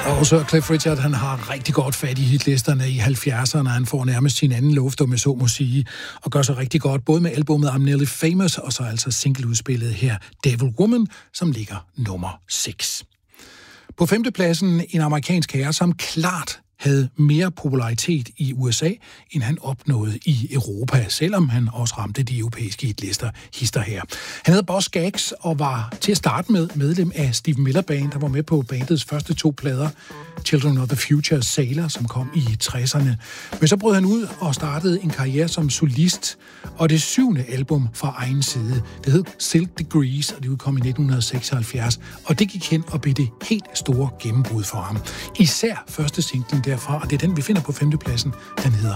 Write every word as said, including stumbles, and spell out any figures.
Og så Cliff Richard, han har rigtig godt fat i hitlisterne i halvfjerdserne. Han får nærmest sin anden luft, om jeg så må sige, og gør sig rigtig godt, både med albumet I'm Nearly Famous, og så altså singleudspillet her, Devil Woman, som ligger nummer seks. På femtepladsen en amerikansk herre, som klart havde mere popularitet i U S A, end han opnåede i Europa, selvom han også ramte de europæiske hitlister hister her. Han hed Boz Scaggs og var til at starte med medlem af Steve Miller Band, der var med på bandets første to plader, Children of the Future, Sailor, som kom i tresserne. Men så brød han ud og startede en karriere som solist, og det syvende album fra egen side, det hed Silk Degrees, og det udkom i nitten seksoghalvfjerds, og det gik hen og blev det helt store gennembrud for ham. Især første singlen derfra, og det er den, vi finder på femtepladsen, den hedder